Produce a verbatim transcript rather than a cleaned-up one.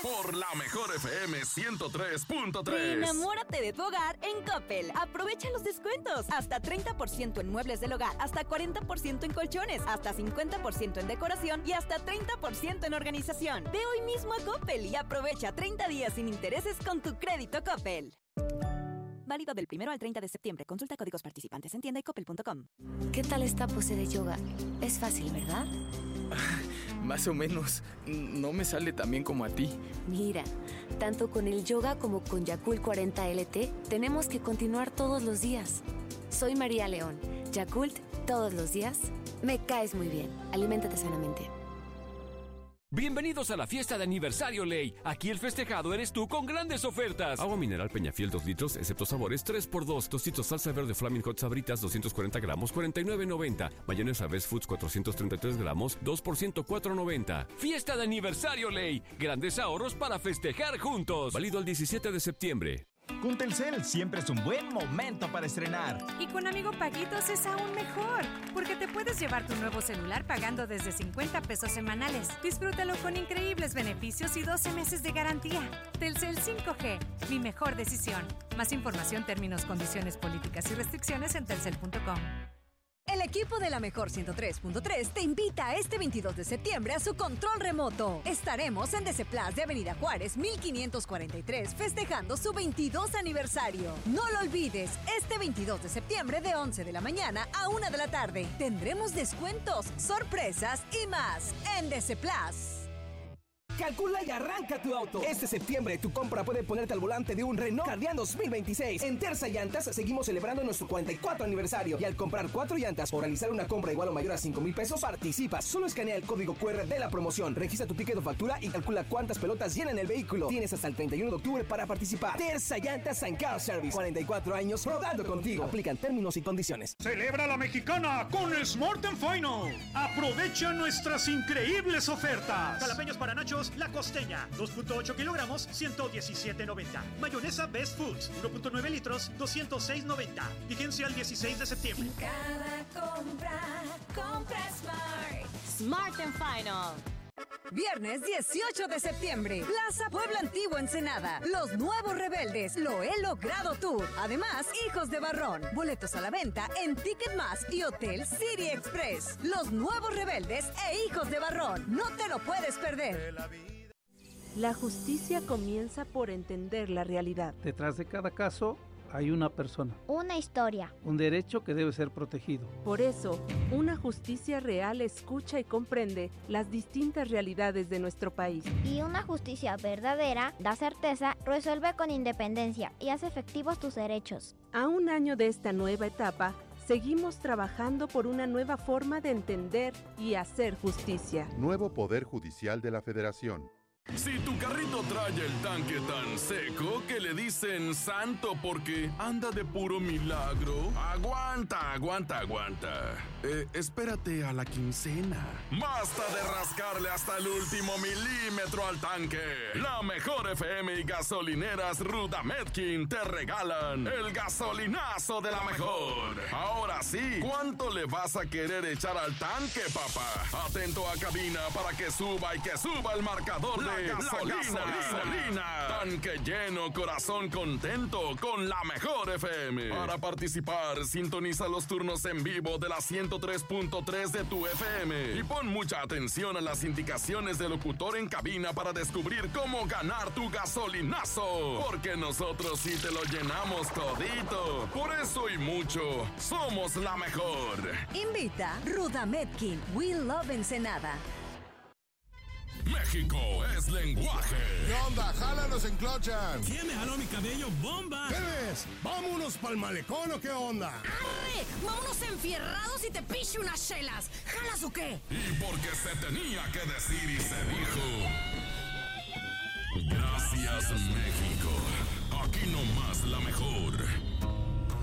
por la mejor F M ciento tres punto tres. Enamórate de tu hogar en Coppel. Aprovecha los descuentos. Hasta treinta por ciento en muebles del hogar, hasta cuarenta por ciento en colchones, hasta cincuenta por ciento en decoración y hasta treinta por ciento en organización. Ve hoy mismo a Coppel y aprovecha treinta días sin intereses con tu crédito Coppel. Válido del primero al treinta de septiembre. Consulta códigos participantes en tienda y coppel punto com. ¿Qué tal esta pose de yoga? Es fácil, ¿verdad? Más o menos. No me sale tan bien como a ti. Mira, tanto con el yoga como con Yakult cuarenta L T, tenemos que continuar todos los días. Soy María León. Yakult, todos los días. Me caes muy bien. Aliméntate sanamente. Bienvenidos a la fiesta de aniversario Ley. Aquí el festejado eres tú con grandes ofertas. Agua mineral Peñafiel dos litros, excepto sabores, tres por dos. Tostitos salsa verde Flaming Hot Sabritas, doscientos cuarenta gramos, cuarenta y nueve noventa. Mayonesa Best Foods, cuatrocientos treinta y tres gramos, dos por ciento, cuatro noventa. Fiesta de aniversario Ley. Grandes ahorros para festejar juntos. Válido el diecisiete de septiembre. Con Telcel siempre es un buen momento para estrenar. Y con Amigo Paguitos es aún mejor, porque te puedes llevar tu nuevo celular pagando desde cincuenta pesos semanales. Disfrútalo con increíbles beneficios y doce meses de garantía. Telcel cinco G, mi mejor decisión. Más información, términos, condiciones, políticas y restricciones en telcel punto com. El equipo de la Mejor ciento tres punto tres te invita este veintidós de septiembre a su control remoto. Estaremos en Deceplas de Avenida Juárez mil quinientos cuarenta y tres festejando su veintidós aniversario. No lo olvides, este veintidós de septiembre de once de la mañana a una de la tarde. Tendremos descuentos, sorpresas y más en Deceplas. Calcula y arranca tu auto. Este septiembre tu compra puede ponerte al volante de un Renault Guardián dos mil veintiséis. En Terza Llantas seguimos celebrando nuestro cuarenta y cuatro aniversario y al comprar cuatro llantas o realizar una compra igual o mayor a cinco mil pesos participas. Solo escanea el código cu erre de la promoción, registra tu ticket o factura y calcula cuántas pelotas llenan el vehículo. Tienes hasta el treinta y uno de octubre para participar. Terza Llantas and Car Service, cuarenta y cuatro años rodando contigo. Aplican términos y condiciones. Celebra la mexicana con Smart and Final. Aprovecha nuestras increíbles ofertas. Jalapeños para nachos, La Costeña, dos punto ocho kilogramos, ciento diecisiete noventa. Mayonesa Best Foods, uno punto nueve litros, doscientos seis noventa. Vigencia el dieciséis de septiembre. Cada compra, compra Smart. Smart and Final. Viernes dieciocho de septiembre, Plaza Puebla Antiguo Ensenada. Los Nuevos Rebeldes, Lo He Logrado Tour. Además, Hijos de Barrón. Boletos a la venta en Ticketmas y Hotel City Express. Los Nuevos Rebeldes e Hijos de Barrón. No te lo puedes perder. La justicia comienza por entender la realidad. Detrás de cada caso hay una persona. Una historia. Un derecho que debe ser protegido. Por eso, una justicia real escucha y comprende las distintas realidades de nuestro país. Y una justicia verdadera da certeza, resuelve con independencia y hace efectivos tus derechos. A un año de esta nueva etapa, seguimos trabajando por una nueva forma de entender y hacer justicia. Nuevo Poder Judicial de la Federación. Si tu carrito trae el tanque tan seco que le dicen santo porque anda de puro milagro, aguanta, aguanta, aguanta. Eh, espérate a la quincena. Basta de rascarle hasta el último milímetro al tanque. La mejor F M y gasolineras Rudametkin te regalan el gasolinazo de la mejor. Ahora sí, ¿cuánto le vas a querer echar al tanque, papá? Atento a cabina para que suba y que suba el marcador de La gasolina, gasolina. Tanque lleno, corazón contento con la mejor F M. Para participar, sintoniza los turnos en vivo de la ciento tres punto tres de tu F M. Y pon mucha atención a las indicaciones del locutor en cabina para descubrir cómo ganar tu gasolinazo. Porque nosotros sí te lo llenamos todito. Por eso y mucho, somos la mejor. Invita Rudametkin. We Love Ensenada. México es lenguaje. ¿Qué onda? Jálanos en Clochan. ¿Quién me jaló mi cabello? ¡Bomba! ¿Qué ves? ¿Vámonos pa'l malecón o qué onda? ¡Arre! ¡Vámonos enfierrados y te piche unas chelas! ¿Jalas o qué? Y porque se tenía que decir y se dijo. Gracias, México. Aquí nomás la mejor.